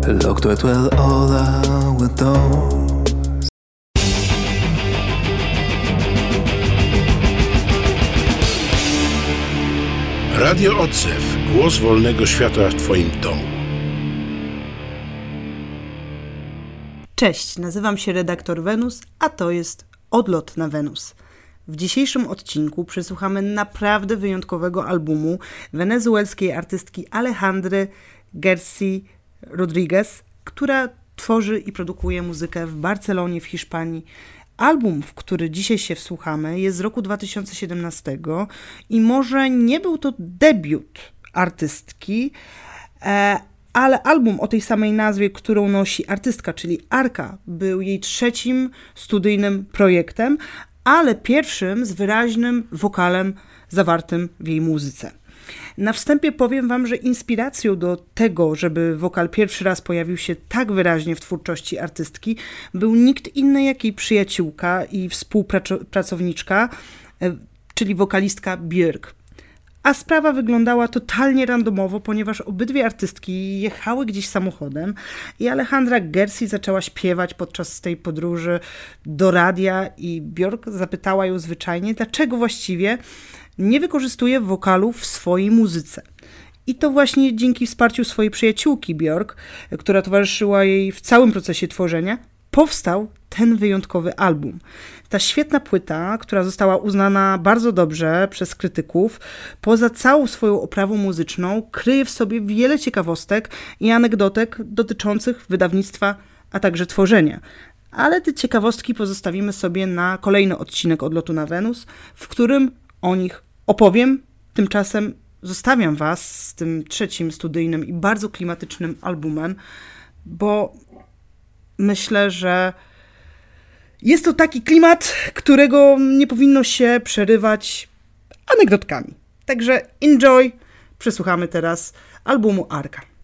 looked at well all our doors. Radio Odzew. Głos wolnego świata w Twoim domu. Cześć, nazywam się redaktor Wenus, a to jest Odlot na Wenus. W dzisiejszym odcinku przesłuchamy naprawdę wyjątkowego albumu wenezuelskiej artystki Alejandry Garcia Rodriguez, która tworzy i produkuje muzykę w Barcelonie w Hiszpanii. Album, w który dzisiaj się wsłuchamy, jest z roku 2017 i może nie był to debiut artystki, ale album o tej samej nazwie, którą nosi artystka, czyli Arca, był jej trzecim studyjnym projektem, ale pierwszym z wyraźnym wokalem zawartym w jej muzyce. Na wstępie powiem wam, że inspiracją do tego, żeby wokal pierwszy raz pojawił się tak wyraźnie w twórczości artystki, był nikt inny jak jej przyjaciółka i współpracowniczka, czyli wokalistka Björk. A sprawa wyglądała totalnie randomowo, ponieważ obydwie artystki jechały gdzieś samochodem i Alejandra Garcia zaczęła śpiewać podczas tej podróży do radia i Björk zapytała ją zwyczajnie, dlaczego właściwie nie wykorzystuje wokalu w swojej muzyce. I to właśnie dzięki wsparciu swojej przyjaciółki Björk, która towarzyszyła jej w całym procesie tworzenia, powstał ten wyjątkowy album. Ta świetna płyta, która została uznana bardzo dobrze przez krytyków, poza całą swoją oprawą muzyczną, kryje w sobie wiele ciekawostek i anegdotek dotyczących wydawnictwa, a także tworzenia. Ale te ciekawostki pozostawimy sobie na kolejny odcinek Odlotu na Wenus, w którym o nich opowiem. Tymczasem zostawiam was z tym trzecim studyjnym i bardzo klimatycznym albumem, bo myślę, że jest to taki klimat, którego nie powinno się przerywać anegdotkami. Także enjoy! Przesłuchamy teraz albumu Arca.